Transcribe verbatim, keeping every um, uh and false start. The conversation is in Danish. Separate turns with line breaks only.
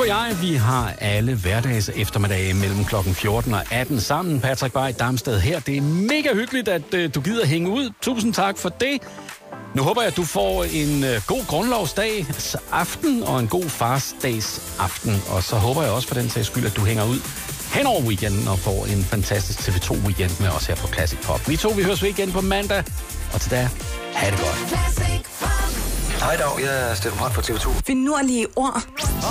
og jeg, vi har alle hverdags eftermiddage mellem klokken fjorten og atten sammen. Patrick Bay Damsted her. Det er mega hyggeligt, at uh, du gider hænge ud. Tusind tak for det. Nu håber jeg, at du får en uh, god grundlovsdags aften og en god farsdags aften. Og så håber jeg også for den sags skyld, at du hænger ud hen over weekenden og får en fantastisk T V to weekend med os her på Classic Pop. Vi to, vi høres ved igen på mandag. Og til da, ha' det godt.
Hej dag, jeg er Steffen Brandt fra T V to.
Finurlige ord.